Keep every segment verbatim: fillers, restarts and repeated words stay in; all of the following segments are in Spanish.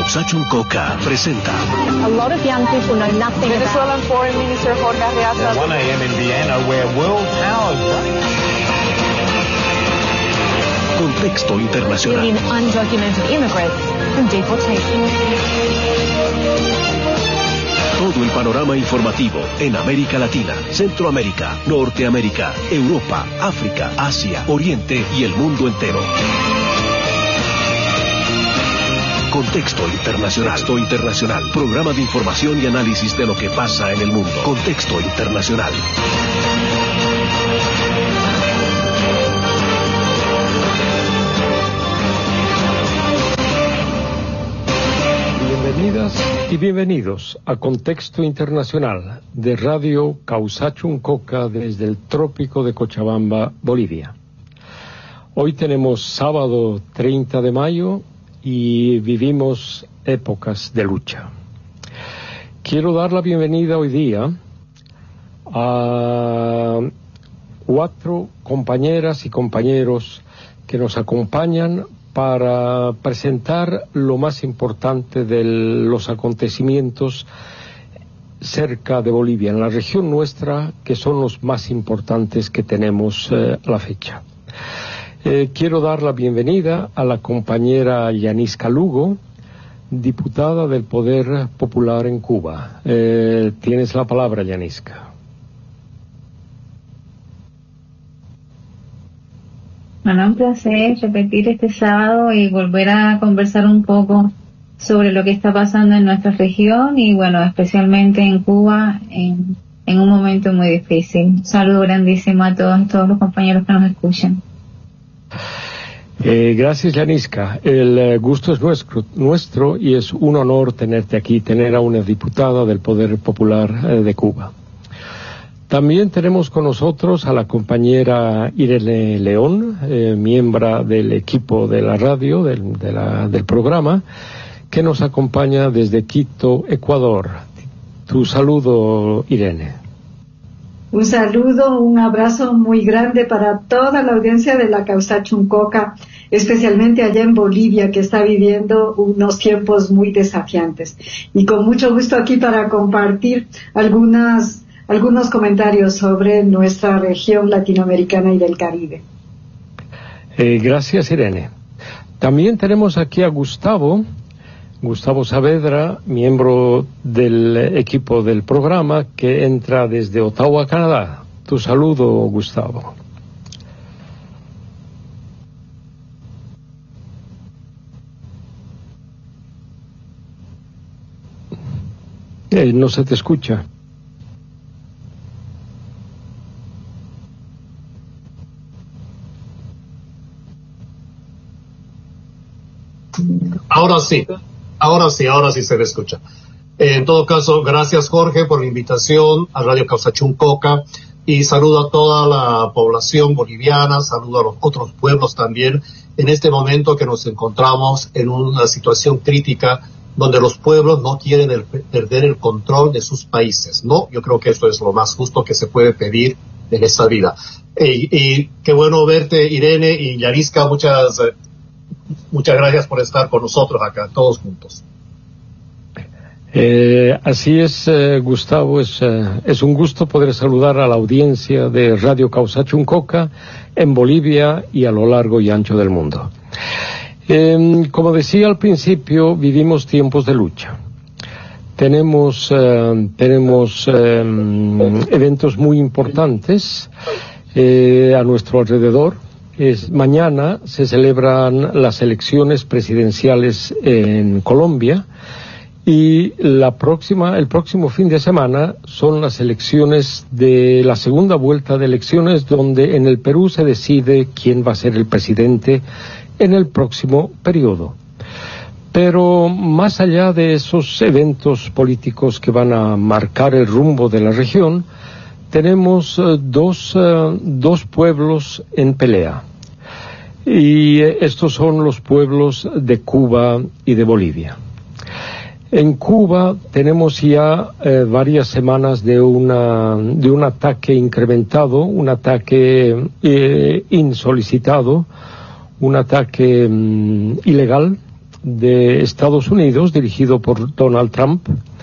Causachun Coca presenta. A lot of young people know nothing Venezuelan Foreign Minister Jorge Arreaza. one a.m. in Vienna where world powers running. Contexto internacional. million undocumented immigrants from deportation. Todo el panorama informativo en América Latina, Centroamérica, Norteamérica, Europa, África, Asia, Oriente y el mundo entero. Contexto Internacional. Contexto Internacional. Programa de información y análisis de lo que pasa en el mundo. Contexto Internacional. Bienvenidas y bienvenidos a Contexto Internacional de Radio Causachun Coca desde el trópico de Cochabamba, Bolivia. Hoy tenemos sábado treinta de mayo y vivimos épocas de lucha. Quiero dar la bienvenida hoy día a cuatro compañeras y compañeros que nos acompañan para presentar lo más importante de los acontecimientos cerca de Bolivia, en la región nuestra, que son los más importantes que tenemos eh, a la fecha. Eh, quiero dar la bienvenida a la compañera Yanisca Lugo, diputada del Poder Popular en Cuba. Eh, tienes la palabra, Yanisca. Bueno, un placer repetir este sábado y volver a conversar un poco sobre lo que está pasando en nuestra región y, bueno, especialmente en Cuba, en, en un momento muy difícil. Un saludo grandísimo a todos, todos los compañeros que nos escuchan. Eh, gracias, Yanisca. El eh, gusto es nuestro, nuestro y es un honor tenerte aquí, tener a una diputada del Poder Popular eh, de Cuba. También tenemos con nosotros a la compañera Irene León, eh, miembro del equipo de la radio, del, de la, del programa, que nos acompaña desde Quito, Ecuador. Tu saludo, Irene. Un saludo, un abrazo muy grande para toda la audiencia de la Causachun Coca, especialmente allá en Bolivia, que está viviendo unos tiempos muy desafiantes. Y con mucho gusto aquí para compartir algunas algunos comentarios sobre nuestra región latinoamericana y del Caribe. Eh, gracias, Irene. También tenemos aquí a Gustavo, Gustavo Saavedra, miembro del equipo del programa, que entra desde Ottawa, Canadá. Tu saludo, Gustavo. Eh, no se te escucha. Ahora sí, ahora sí, ahora sí se me escucha. Eh, en todo caso, gracias Jorge por la invitación a Radio Causachun Coca y saludo a toda la población boliviana, saludo a los otros pueblos también en este momento que nos encontramos en una situación crítica donde los pueblos no quieren el, perder el control de sus países, ¿no? Yo creo que eso es lo más justo que se puede pedir en esta vida. Y, y qué bueno verte, Irene y Yanisca, muchas eh, Muchas gracias por estar con nosotros acá, todos juntos. Eh, así es, eh, Gustavo, es, eh, es un gusto poder saludar a la audiencia de Radio Causachun Coca en Bolivia y a lo largo y ancho del mundo. Eh, como decía al principio, vivimos tiempos de lucha. Tenemos, eh, tenemos eh, eventos muy importantes eh, a nuestro alrededor. Es, mañana se celebran las elecciones presidenciales en Colombia y la próxima, el próximo fin de semana son las elecciones de la segunda vuelta de elecciones, donde en el Perú se decide quién va a ser el presidente en el próximo periodo. Pero más allá de esos eventos políticos que van a marcar el rumbo de la región, tenemos uh, dos, uh, dos pueblos en pelea. Y eh, estos son los pueblos de Cuba y de Bolivia. En Cuba tenemos ya eh, varias semanas de, una, de un ataque incrementado, un ataque eh, insolicitado, un ataque mm, ilegal de Estados Unidos, dirigido por Donald Trump.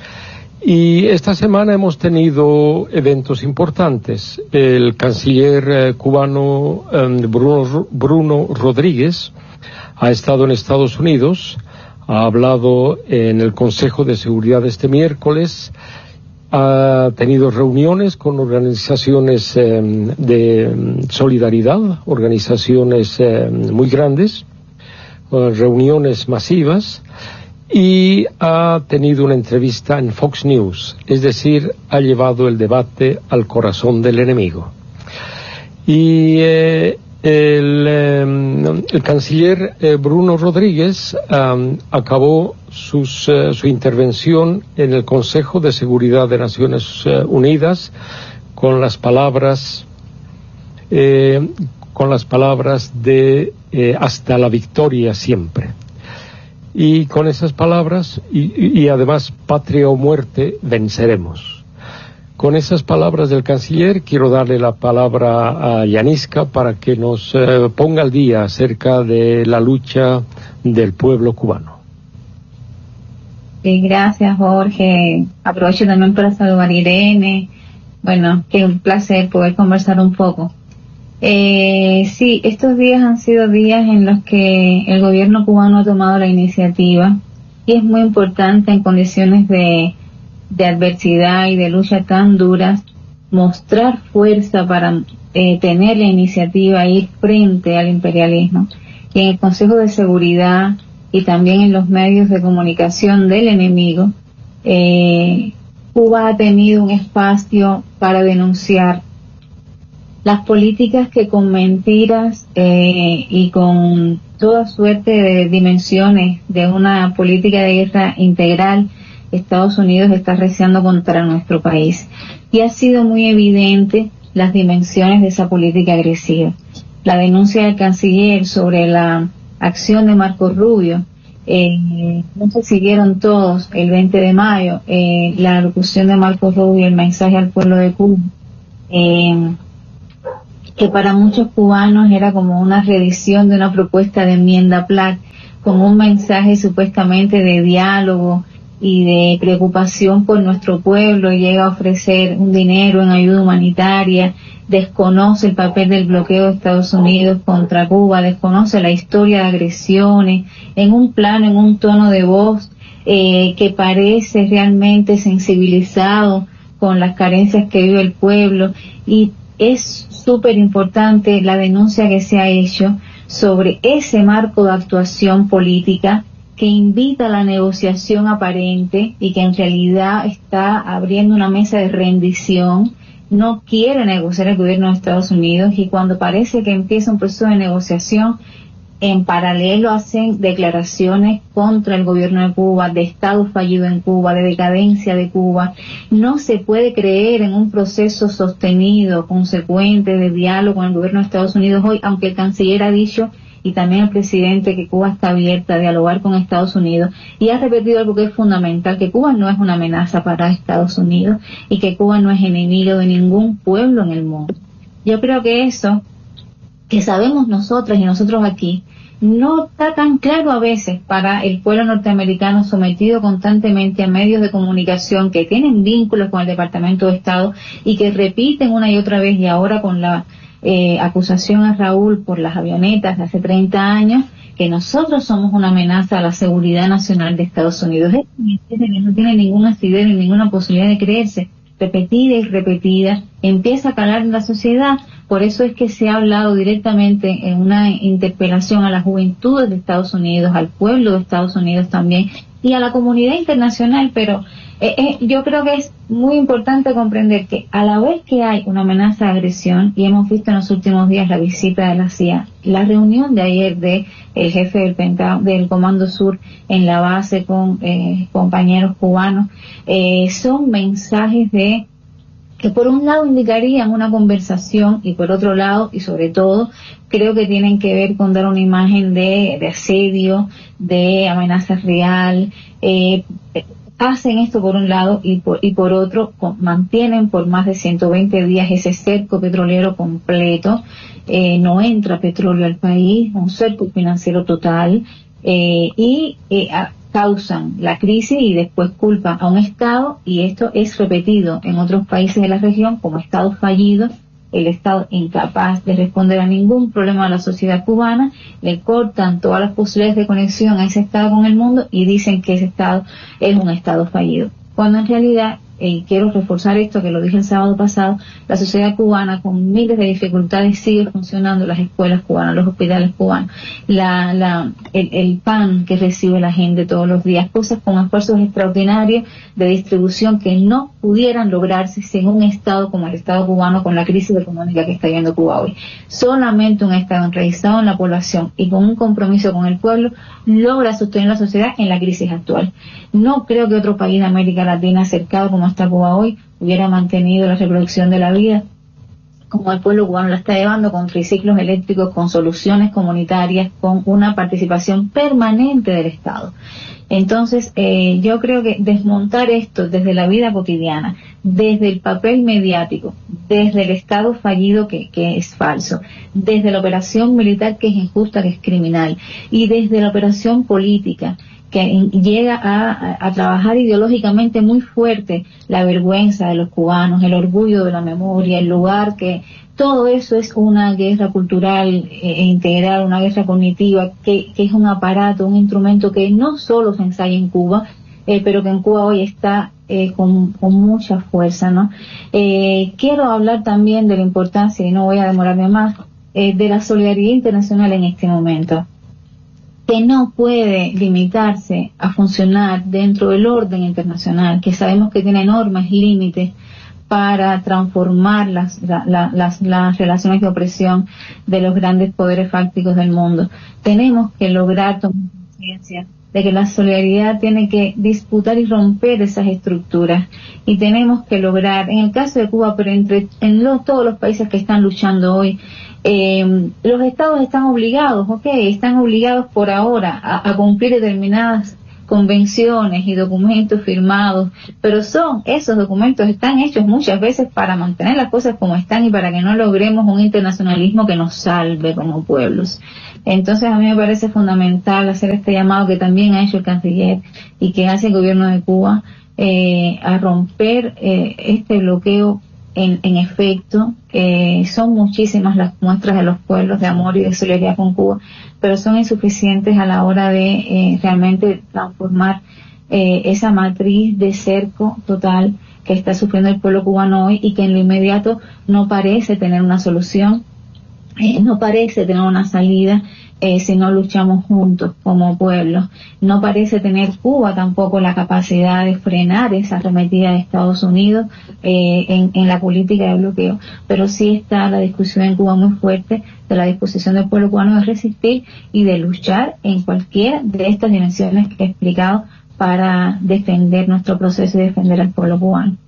Y esta semana hemos tenido eventos importantes. El canciller eh, cubano eh, Bruno, Bruno Rodríguez ha estado en Estados Unidos, ha hablado en el Consejo de Seguridad este miércoles, ha tenido reuniones con organizaciones eh, de solidaridad, organizaciones eh, muy grandes, eh, reuniones masivas, y ha tenido una entrevista en Fox News, es decir, ha llevado el debate al corazón del enemigo. Y eh, el, eh, el canciller eh, Bruno Rodríguez eh, acabó sus, eh, su intervención en el Consejo de Seguridad de Naciones eh, Unidas con las palabras eh, con las palabras de eh, hasta la victoria siempre. Y con esas palabras, y, y además, patria o muerte, venceremos. Con esas palabras del canciller, quiero darle la palabra a Yaniska para que nos eh, ponga al día acerca de la lucha del pueblo cubano. Sí, gracias, Jorge. Aprovecho también para saludar a Irene. Bueno, qué un placer poder conversar un poco. Eh, sí, estos días han sido días en los que el gobierno cubano ha tomado la iniciativa y es muy importante en condiciones de, de adversidad y de lucha tan duras mostrar fuerza para eh, tener la iniciativa e ir frente al imperialismo. Y en el Consejo de Seguridad y también en los medios de comunicación del enemigo, eh, Cuba ha tenido un espacio para denunciar las políticas que con mentiras eh, y con toda suerte de dimensiones de una política de guerra integral, Estados Unidos está arreciando contra nuestro país. Y ha sido muy evidente las dimensiones de esa política agresiva. La denuncia del canciller sobre la acción de Marco Rubio, eh, no se siguieron todos el veinte de mayo, eh, la locución de Marco Rubio, el mensaje al pueblo de Cuba, eh, que para muchos cubanos era como una reedición de una propuesta de enmienda Platt, con un mensaje supuestamente de diálogo y de preocupación por nuestro pueblo, y llega a ofrecer un dinero en ayuda humanitaria, desconoce el papel del bloqueo de Estados Unidos contra Cuba, desconoce la historia de agresiones, en un plano, en un tono de voz eh, que parece realmente sensibilizado con las carencias que vive el pueblo. Y es súper importante la denuncia que se ha hecho sobre ese marco de actuación política que invita a la negociación aparente y que en realidad está abriendo una mesa de rendición. No quiere negociar el gobierno de Estados Unidos, y cuando parece que empieza un proceso de negociación, en paralelo hacen declaraciones contra el gobierno de Cuba, de Estado fallido en Cuba, de decadencia de Cuba. No se puede creer en un proceso sostenido, consecuente, de diálogo con el gobierno de Estados Unidos hoy, aunque el canciller ha dicho, y también el presidente, que Cuba está abierta a dialogar con Estados Unidos, y ha repetido algo que es fundamental, que Cuba no es una amenaza para Estados Unidos y que Cuba no es enemigo de ningún pueblo en el mundo. Yo creo que eso que sabemos nosotras y nosotros aquí, no está tan claro a veces para el pueblo norteamericano, sometido constantemente a medios de comunicación que tienen vínculos con el Departamento de Estado y que repiten una y otra vez, y ahora con la eh, acusación a Raúl por las avionetas de hace treinta años, que nosotros somos una amenaza a la seguridad nacional de Estados Unidos. Es que no tiene ningún asidero ni ninguna posibilidad de creerse. Repetida y repetida, empieza a calar en la sociedad. Por eso es que se ha hablado directamente en una interpelación a las juventudes de Estados Unidos, al pueblo de Estados Unidos también, y a la comunidad internacional. Pero eh, eh, yo creo que es muy importante comprender que a la vez que hay una amenaza de agresión, y hemos visto en los últimos días la visita de la C I A, la reunión de ayer de el jefe del Pentá- del Comando Sur en la base con eh, compañeros cubanos, eh, son mensajes de que por un lado indicarían una conversación, y por otro lado, y sobre todo, creo que tienen que ver con dar una imagen de, de asedio, de amenaza real. Eh, hacen esto por un lado, y por, y por otro con, mantienen por más de ciento veinte días ese cerco petrolero completo. Eh, no entra petróleo al país, un cerco financiero total. eh, y eh, a, causan la crisis y después culpan a un Estado, y esto es repetido en otros países de la región como Estados fallidos, el Estado incapaz de responder a ningún problema de la sociedad cubana, le cortan todas las posibilidades de conexión a ese Estado con el mundo y dicen que ese Estado es un Estado fallido, cuando en realidad, y quiero reforzar esto que lo dije el sábado pasado, la sociedad cubana con miles de dificultades sigue funcionando, las escuelas cubanas, los hospitales cubanos, la, la, el, el pan que recibe la gente todos los días, cosas con esfuerzos extraordinarios de distribución que no pudieran lograrse sin un Estado como el Estado cubano, con la crisis económica que está viviendo Cuba hoy. Solamente un Estado enraizado en la población y con un compromiso con el pueblo logra sostener la sociedad en la crisis actual. No creo que otro país de América Latina cercado como está Cuba hoy hubiera mantenido la reproducción de la vida como el pueblo cubano la está llevando, con triciclos eléctricos, con soluciones comunitarias, con una participación permanente del Estado. Entonces, eh, yo creo que desmontar esto desde la vida cotidiana, desde el papel mediático, desde el Estado fallido que, que es falso, desde la operación militar que es injusta, que es criminal, y desde la operación política que llega a, a, a trabajar ideológicamente muy fuerte la vergüenza de los cubanos, el orgullo de la memoria, el lugar que... Todo eso es una guerra cultural e integral, una guerra cognitiva, que, que es un aparato, un instrumento que no solo se ensaya en Cuba, eh, pero que en Cuba hoy está eh, con, con mucha fuerza, ¿no? Eh, quiero hablar también de la importancia, y no voy a demorarme más, eh, de la solidaridad internacional en este momento, que no puede limitarse a funcionar dentro del orden internacional, que sabemos que tiene enormes límites para transformar las, la, la, las, las relaciones de opresión de los grandes poderes fácticos del mundo. Tenemos que lograr tomar conciencia de que la solidaridad tiene que disputar y romper esas estructuras, y tenemos que lograr, en el caso de Cuba, pero entre en lo, todos los países que están luchando hoy, eh, los estados están obligados, ok, están obligados por ahora a, a cumplir determinadas convenciones y documentos firmados, pero son esos documentos están hechos muchas veces para mantener las cosas como están y para que no logremos un internacionalismo que nos salve como pueblos. Entonces a mí me parece fundamental hacer este llamado que también ha hecho el canciller y que hace el gobierno de Cuba, eh, a romper eh, este bloqueo. En, en efecto, eh, son muchísimas las muestras de los pueblos de amor y de solidaridad con Cuba, pero son insuficientes a la hora de eh, realmente transformar eh, esa matriz de cerco total que está sufriendo el pueblo cubano hoy, y que en lo inmediato no parece tener una solución, eh, no parece tener una salida eh, si no luchamos juntos como pueblo. No parece tener Cuba tampoco la capacidad de frenar esa arremetida de Estados Unidos eh, en, en la política de bloqueo, pero sí está la discusión en Cuba muy fuerte de la disposición del pueblo cubano de resistir y de luchar en cualquiera de estas dimensiones que he explicado para defender nuestro proceso y defender al pueblo cubano.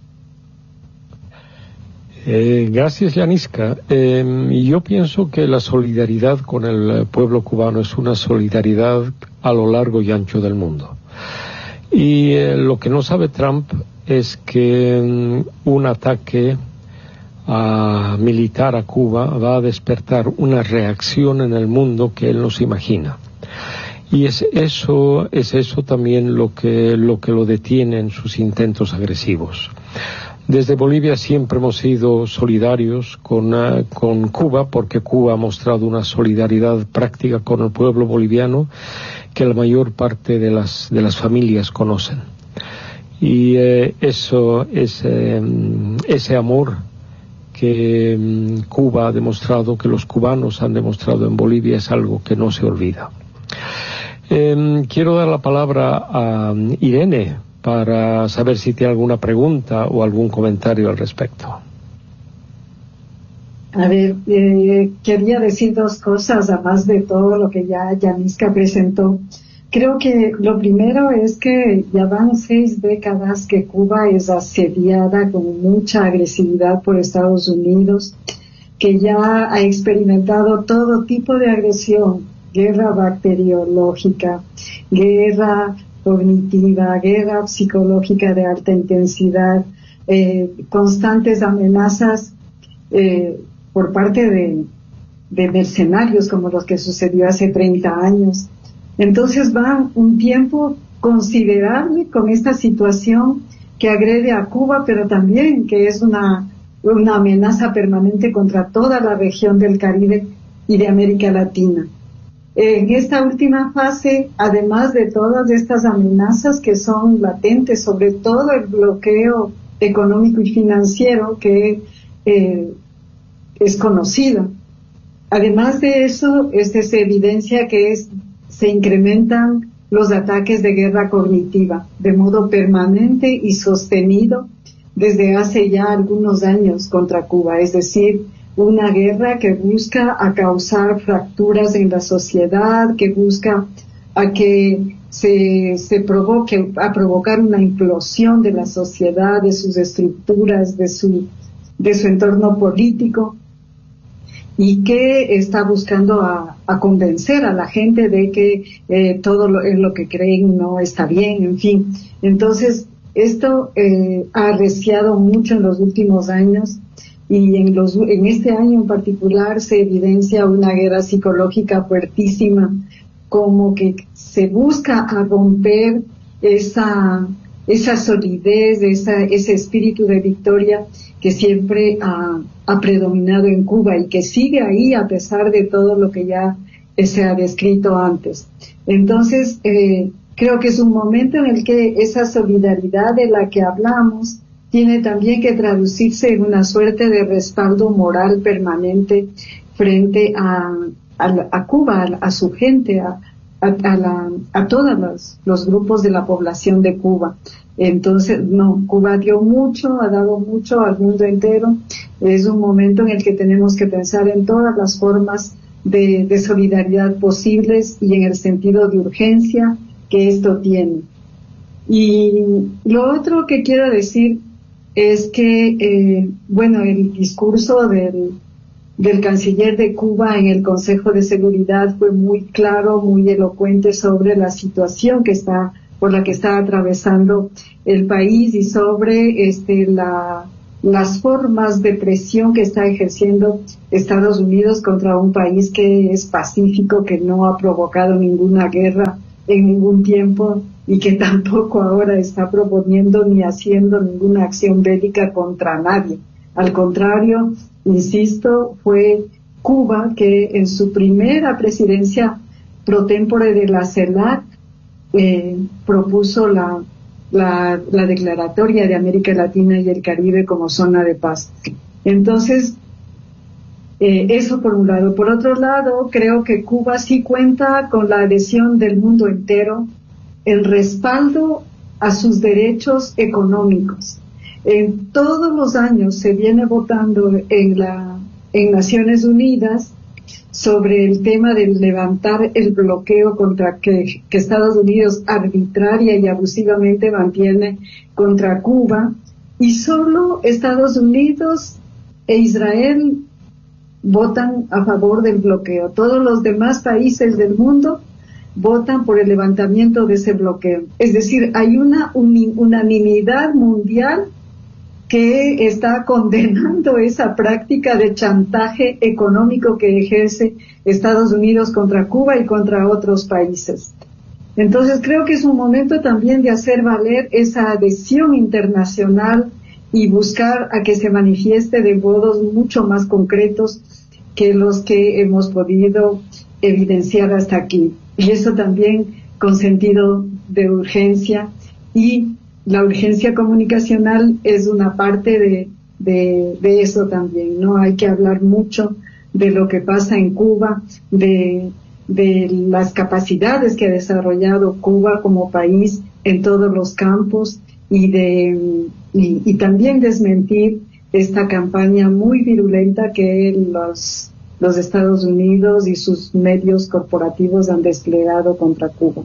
Eh, gracias, Yaniska. Eh, yo pienso que la solidaridad con el pueblo cubano es una solidaridad a lo largo y ancho del mundo. Y eh, lo que no sabe Trump es que um, un ataque a, militar a Cuba va a despertar una reacción en el mundo que él no se imagina. Y es eso, es eso también lo que, lo que lo detiene en sus intentos agresivos. Desde Bolivia siempre hemos sido solidarios con, uh, con Cuba, porque Cuba ha mostrado una solidaridad práctica con el pueblo boliviano que la mayor parte de las, de las familias conocen. Y eh, eso, ese, ese amor que um, Cuba ha demostrado, que los cubanos han demostrado en Bolivia, es algo que no se olvida. Eh, quiero dar la palabra a Irene para saber si tiene alguna pregunta o algún comentario al respecto. A ver, eh, quería decir dos cosas, además de todo lo que ya Yaniska presentó. Creo que lo primero es que ya van seis décadas que Cuba es asediada con mucha agresividad por Estados Unidos, que ya ha experimentado todo tipo de agresión, guerra bacteriológica, guerra cognitiva, guerra psicológica de alta intensidad, eh, constantes amenazas eh, por parte de, de mercenarios como los que sucedió hace treinta años. Entonces va un tiempo considerable con esta situación que agrede a Cuba, pero también que es una, una amenaza permanente contra toda la región del Caribe y de América Latina. En esta última fase, además de todas estas amenazas que son latentes, sobre todo el bloqueo económico y financiero que eh, es conocido. Además de eso, este, se evidencia que es, se incrementan los ataques de guerra cognitiva de modo permanente y sostenido desde hace ya algunos años contra Cuba, es decir, una guerra que busca a causar fracturas en la sociedad, que busca a que se, se provoque, a provocar una implosión de la sociedad, de sus estructuras, de su, de su entorno político, y que está buscando a, a convencer a la gente de que eh, todo lo, en lo que creen no está bien, en fin. Entonces, esto eh, ha arreciado mucho en los últimos años, y en, los, en este año en particular se evidencia una guerra psicológica fuertísima, como que se busca a romper esa, esa solidez, esa, ese espíritu de victoria que siempre ha, ha predominado en Cuba y que sigue ahí a pesar de todo lo que ya se ha descrito antes. Entonces, eh, creo que es un momento en el que esa solidaridad de la que hablamos tiene también que traducirse en una suerte de respaldo moral permanente frente a, a, a Cuba, a, a su gente, a, a, a, la, a todos los, los grupos de la población de Cuba. Entonces, no, Cuba dio mucho, ha dado mucho al mundo entero. Es un momento en el que tenemos que pensar en todas las formas de, de solidaridad posibles y en el sentido de urgencia que esto tiene. Y lo otro que quiero decir es que, eh, bueno, el discurso del, del canciller de Cuba en el Consejo de Seguridad fue muy claro, muy elocuente sobre la situación que está, por la que está atravesando el país y sobre este, la, las formas de presión que está ejerciendo Estados Unidos contra un país que es pacífico, que no ha provocado ninguna guerra en ningún tiempo y que tampoco ahora está proponiendo ni haciendo ninguna acción bélica contra nadie. Al contrario, insisto, fue Cuba que en su primera presidencia pro tempore de la CELAC eh, propuso la, la, la declaratoria de América Latina y el Caribe como zona de paz. Entonces, Eh, eso por un lado. Por otro lado, creo que Cuba sí cuenta con la adhesión del mundo entero, el respaldo a sus derechos económicos. En todos los años se viene votando en la en Naciones Unidas sobre el tema de levantar el bloqueo contra que, que Estados Unidos arbitraria y abusivamente mantiene contra Cuba, y solo Estados Unidos e Israel votan a favor del bloqueo. Todos los demás países del mundo votan por el levantamiento de ese bloqueo. Es decir, hay una uni- unanimidad mundial que está condenando esa práctica de chantaje económico que ejerce Estados Unidos contra Cuba y contra otros países. Entonces creo que es un momento también de hacer valer esa adhesión internacional y buscar a que se manifieste de modos mucho más concretos que los que hemos podido evidenciar hasta aquí. Y eso también con sentido de urgencia, y la urgencia comunicacional es una parte de, de, de eso también, ¿no? Hay que hablar mucho de lo que pasa en Cuba, de, de las capacidades que ha desarrollado Cuba como país en todos los campos, y de y, y también desmentir esta campaña muy virulenta que los, los Estados Unidos y sus medios corporativos han desplegado contra Cuba.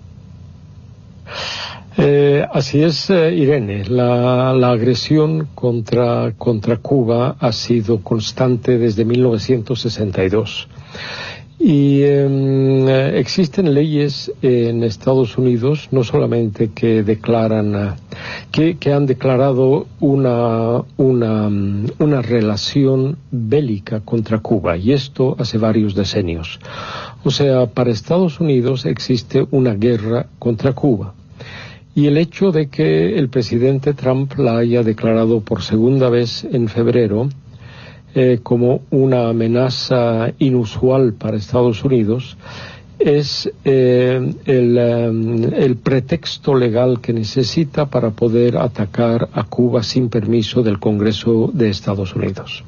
Eh, así es, eh, Irene, la, la agresión contra, contra Cuba ha sido constante desde mil novecientos sesenta y dos. Y eh, existen leyes en Estados Unidos, no solamente que declaran, que, que han declarado una, una, una relación bélica contra Cuba, y esto hace varios decenios. O sea, para Estados Unidos existe una guerra contra Cuba. Y el hecho de que el presidente Trump la haya declarado por segunda vez en febrero, Eh, como una amenaza inusual para Estados Unidos, es eh, el, um, el pretexto legal que necesita para poder atacar a Cuba sin permiso del Congreso de Estados Unidos.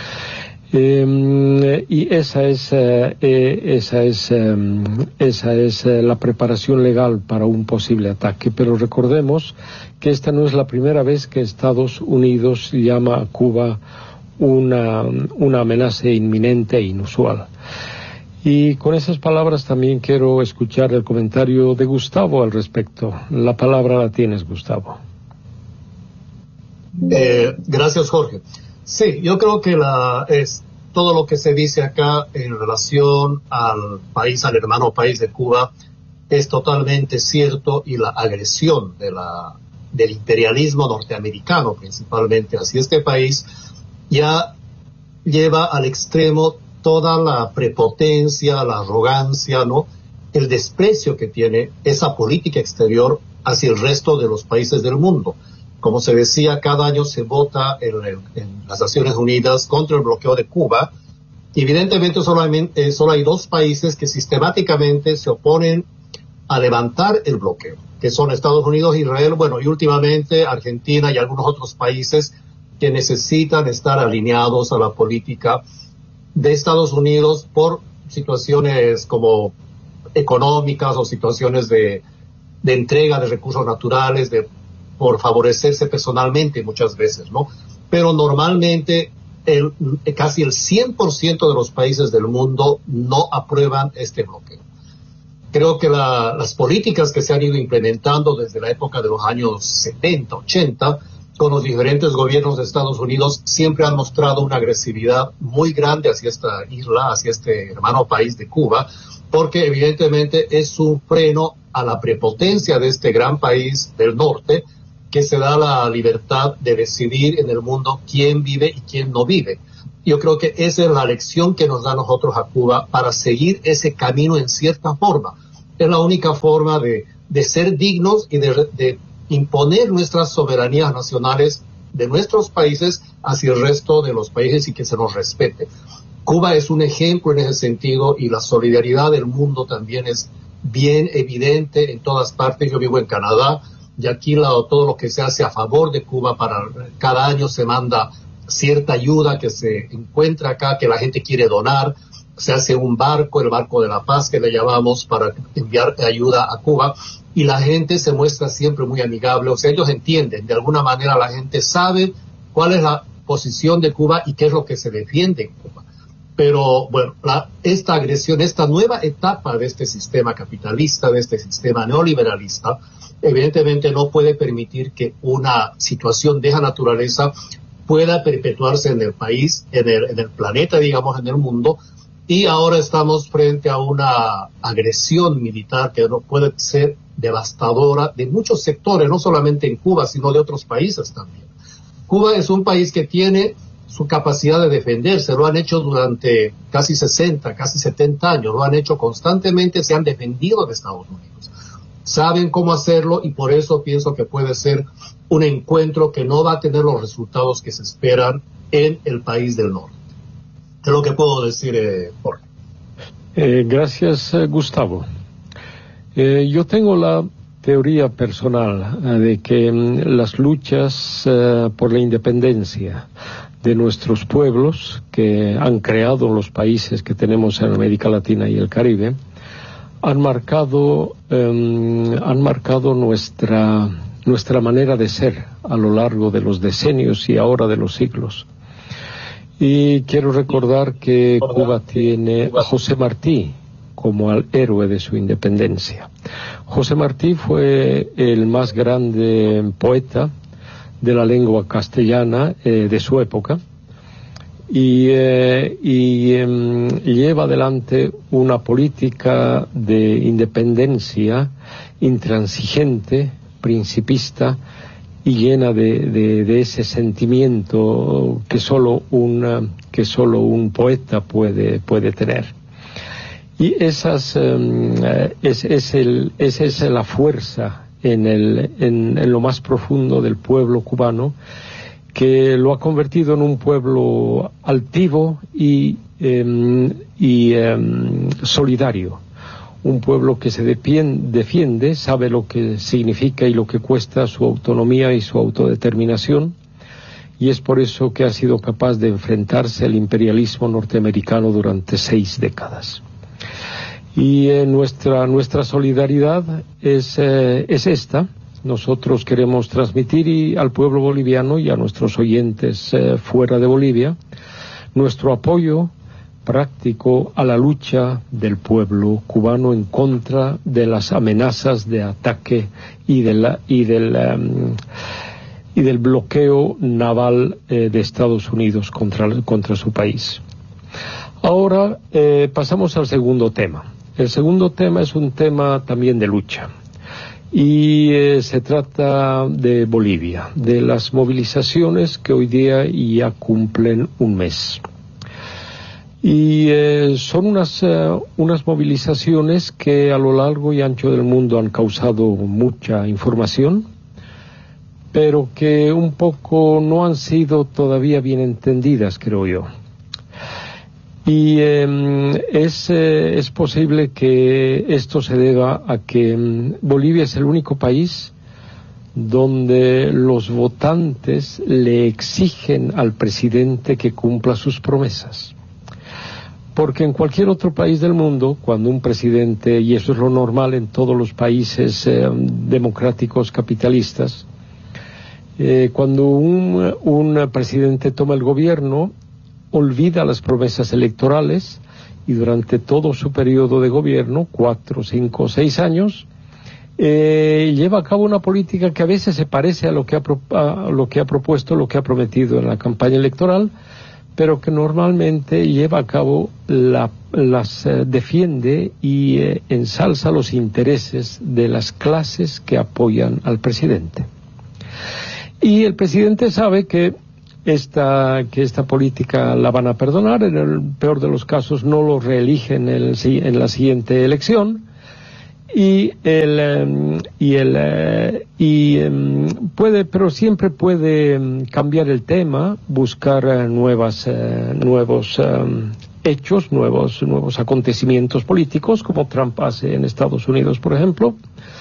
Eh, y esa es, eh, eh, esa es, eh, esa es eh, la preparación legal para un posible ataque. Pero recordemos que esta no es la primera vez que Estados Unidos llama a Cuba Una, una amenaza inminente e inusual. Y con esas palabras también quiero escuchar el comentario de Gustavo al respecto. La palabra la tienes, Gustavo. Eh, gracias, Jorge. Sí, yo creo que la, es todo lo que se dice acá en relación al país, al hermano país de Cuba, es totalmente cierto, y la agresión de la, del imperialismo norteamericano principalmente hacia este país ya lleva al extremo toda la prepotencia, la arrogancia, ¿no? El desprecio que tiene esa política exterior hacia el resto de los países del mundo. Como se decía, cada año se vota en, en las Naciones Unidas contra el bloqueo de Cuba. Evidentemente, solamente, solo hay dos países que sistemáticamente se oponen a levantar el bloqueo, que son Estados Unidos, Israel, bueno, y últimamente Argentina y algunos otros países que necesitan estar alineados a la política de Estados Unidos por situaciones como económicas o situaciones de, de entrega de recursos naturales, de por favorecerse personalmente muchas veces, ¿no? Pero normalmente el, casi el cien por ciento de los países del mundo no aprueban este bloqueo. Creo que la, las políticas que se han ido implementando desde la época de los años setenta, ochenta, con los diferentes gobiernos de Estados Unidos, siempre han mostrado una agresividad muy grande hacia esta isla, hacia este hermano país de Cuba, porque evidentemente es un freno a la prepotencia de este gran país del norte, que se da la libertad de decidir en el mundo quién vive y quién no vive. Yo creo que esa es la lección que nos da a nosotros a Cuba para seguir ese camino en cierta forma. Es la única forma de, de ser dignos y de, de imponer nuestras soberanías nacionales de nuestros países hacia el resto de los países y que se nos respete. Cuba es un ejemplo en ese sentido, y la solidaridad del mundo también es bien evidente en todas partes. Yo vivo en Canadá y aquí la, todo lo que se hace a favor de Cuba, para cada año se manda cierta ayuda que se encuentra acá, que la gente quiere donar. Se hace un barco, el barco de la paz que le llamamos, para enviar ayuda a Cuba, y la gente se muestra siempre muy amigable. O sea, ellos entienden, de alguna manera la gente sabe cuál es la posición de Cuba y qué es lo que se defiende en Cuba. Pero bueno, la, esta agresión, esta nueva etapa de este sistema capitalista, de este sistema neoliberalista, evidentemente no puede permitir que una situación de esa naturaleza pueda perpetuarse en el país, en el, en el planeta, digamos, en el mundo. Y ahora estamos frente a una agresión militar que no puede ser devastadora de muchos sectores, no solamente en Cuba, sino de otros países también. Cuba es un país que tiene su capacidad de defenderse, lo han hecho durante casi sesenta, casi setenta años, lo han hecho constantemente, se han defendido de Estados Unidos. Saben cómo hacerlo, y por eso pienso que puede ser un encuentro que no va a tener los resultados que se esperan en el país del norte. Es lo que puedo decir, eh, Jorge. Eh, gracias, eh, Gustavo. Eh, yo tengo la teoría personal eh, de que mm, las luchas eh, por la independencia de nuestros pueblos, que han creado los países que tenemos en América Latina y el Caribe, han marcado, eh, han marcado nuestra, nuestra manera de ser a lo largo de los decenios y ahora de los siglos. Y quiero recordar que Cuba tiene a José Martí como al héroe de su independencia. José Martí fue el más grande poeta de la lengua castellana eh, de su época, y, eh, y eh, lleva adelante una política de independencia intransigente, principista y llena de, de, de ese sentimiento que solo un que solo un poeta puede puede tener. Y esas um, es, es el es esa la fuerza en el en, en lo más profundo del pueblo cubano, que lo ha convertido en un pueblo altivo y um, y um, solidario. Un pueblo que se defiende, sabe lo que significa y lo que cuesta su autonomía y su autodeterminación, y es por eso que ha sido capaz de enfrentarse al imperialismo norteamericano durante seis décadas. Y eh, nuestra nuestra solidaridad es, eh, es esta. Nosotros queremos transmitir y, al pueblo boliviano y a nuestros oyentes eh, fuera de Bolivia nuestro apoyo práctico a la lucha del pueblo cubano en contra de las amenazas de ataque y de la, y del um, y del bloqueo naval eh, de Estados Unidos contra contra su país. Ahora eh, pasamos al segundo tema. El segundo tema es un tema también de lucha y eh, se trata de Bolivia, de las movilizaciones que hoy día ya cumplen un mes. Y eh, son unas, uh, unas movilizaciones que a lo largo y ancho del mundo han causado mucha información, pero que un poco no han sido todavía bien entendidas, creo yo. Y eh, es, eh, es posible que esto se deba a que um, Bolivia es el único país donde los votantes le exigen al presidente que cumpla sus promesas. Porque en cualquier otro país del mundo, cuando un presidente, y eso es lo normal en todos los países eh, democráticos capitalistas, eh, cuando un, un presidente toma el gobierno, olvida las promesas electorales y durante todo su periodo de gobierno, cuatro, cinco, seis años, eh, lleva a cabo una política que a veces se parece a lo que ha, pro, a lo que ha propuesto, lo que ha prometido en la campaña electoral, pero que normalmente lleva a cabo, la, las eh, defiende y eh, ensalza los intereses de las clases que apoyan al presidente. Y el presidente sabe que esta, que esta política la van a perdonar, en el peor de los casos no lo reeligen en, el, en la siguiente elección, y el y el y puede pero siempre puede cambiar el tema, buscar nuevas nuevos hechos, nuevos nuevos acontecimientos políticos, como Trump hace en Estados Unidos, por ejemplo,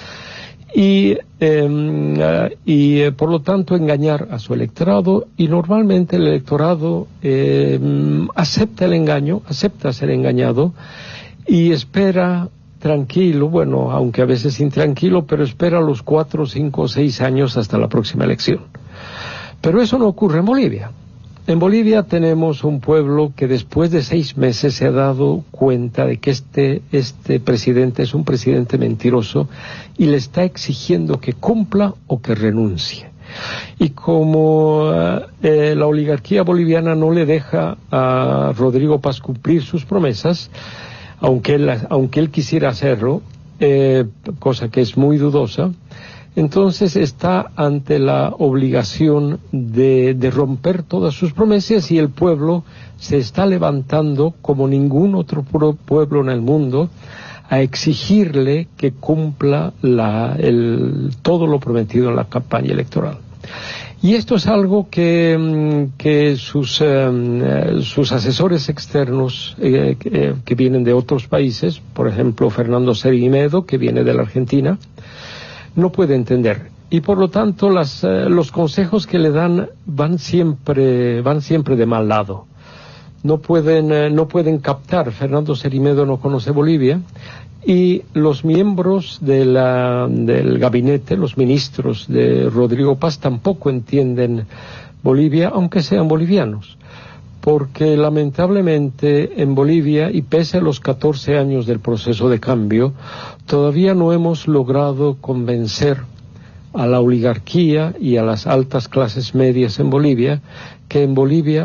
y eh, y por lo tanto engañar a su electorado, y normalmente el electorado eh, acepta el engaño, acepta ser engañado y espera tranquilo, bueno, aunque a veces intranquilo, pero espera los cuatro, cinco, seis años hasta la próxima elección. Pero eso no ocurre en Bolivia. En Bolivia tenemos un pueblo que después de seis meses se ha dado cuenta de que este, este presidente es un presidente mentiroso y le está exigiendo que cumpla o que renuncie. Y como eh, la oligarquía boliviana no le deja a Rodrigo Paz cumplir sus promesas, aunque él, aunque él quisiera hacerlo, eh, cosa que es muy dudosa, entonces está ante la obligación de, de romper todas sus promesas, y el pueblo se está levantando como ningún otro pueblo en el mundo a exigirle que cumpla la, el, todo lo prometido en la campaña electoral. Y esto es algo que, que sus, eh, sus asesores externos eh, que, que vienen de otros países, por ejemplo Fernando Serimedo, que viene de la Argentina, no puede entender. Y por lo tanto las, eh, los consejos que le dan van siempre, van siempre de mal lado. No pueden, eh, no pueden captar. Fernando Serimedo no conoce Bolivia, y los miembros de la, del gabinete, los ministros de Rodrigo Paz, tampoco entienden Bolivia, aunque sean bolivianos, porque lamentablemente en Bolivia, y pese a los catorce años del proceso de cambio, todavía no hemos logrado convencer a la oligarquía y a las altas clases medias en Bolivia que en Bolivia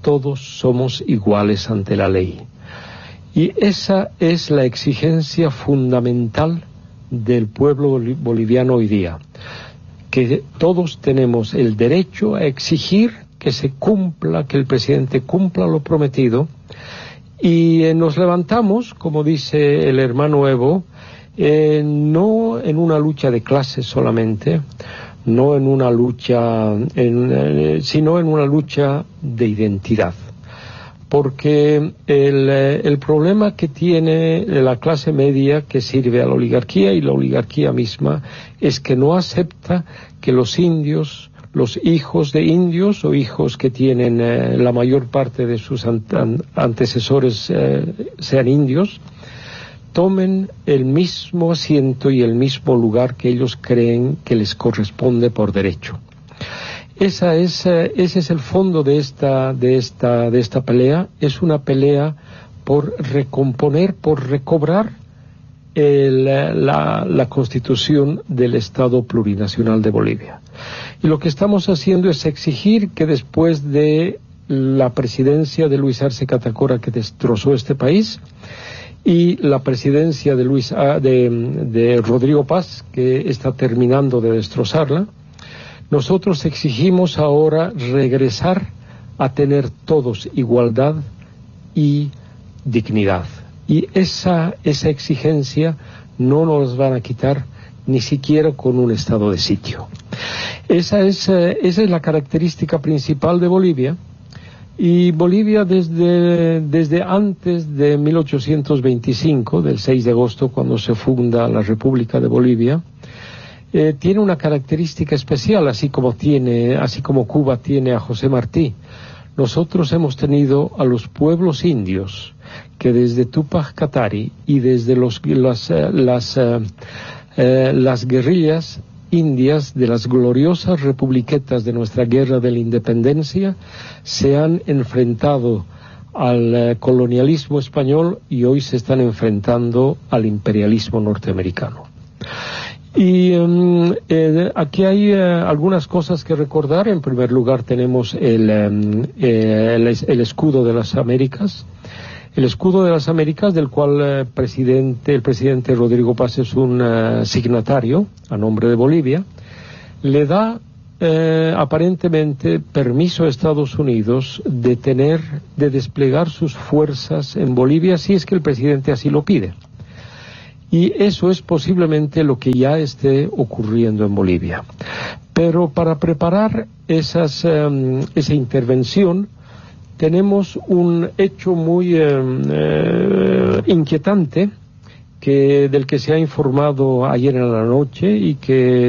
todos somos iguales ante la ley. Y esa es la exigencia fundamental del pueblo boliviano hoy día, que todos tenemos el derecho a exigir que se cumpla, que el presidente cumpla lo prometido, y eh, nos levantamos, como dice el hermano Evo, eh, no en una lucha de clases solamente, no en una lucha, en, eh, sino en una lucha de identidad. Porque el, el problema que tiene la clase media que sirve a la oligarquía y la oligarquía misma es que no acepta que los indios, los hijos de indios o hijos que tienen eh, la mayor parte de sus ant- antecesores eh, sean indios, tomen el mismo asiento y el mismo lugar que ellos creen que les corresponde por derecho. Esa es, eh, ese es el fondo de esta, de esta, de esta pelea. Es una pelea por recomponer, por recobrar el, la, la constitución del Estado plurinacional de Bolivia. Y lo que estamos haciendo es exigir que después de la presidencia de Luis Arce Catacora, que destrozó este país, y la presidencia de, Luis, de, de Rodrigo Paz, que está terminando de destrozarla, nosotros exigimos ahora regresar a tener todos igualdad y dignidad. Y esa, esa exigencia no nos van a quitar ni siquiera con un estado de sitio. Esa es, eh, esa es la característica principal de Bolivia. Y Bolivia desde, desde antes de mil ochocientos veinticinco, del seis de agosto, cuando se funda la República de Bolivia, Eh, tiene una característica especial, así como tiene, así como Cuba tiene a José Martí. Nosotros hemos tenido a los pueblos indios que desde Túpac Katari y desde los, las, eh, las, eh, eh, las guerrillas indias de las gloriosas republiquetas de nuestra guerra de la independencia se han enfrentado al eh, colonialismo español y hoy se están enfrentando al imperialismo norteamericano. Y um, eh, aquí hay eh, algunas cosas que recordar. En primer lugar tenemos el, um, eh, el, el escudo de las Américas. El escudo de las Américas, del cual eh, presidente, el presidente Rodrigo Paz es un uh, signatario a nombre de Bolivia, le da eh, aparentemente permiso a Estados Unidos de tener, de desplegar sus fuerzas en Bolivia si es que el presidente así lo pide. Y eso es posiblemente lo que ya esté ocurriendo en Bolivia. Pero para preparar esas, um, esa intervención tenemos un hecho muy um, eh, inquietante que, del que se ha informado ayer en la noche y que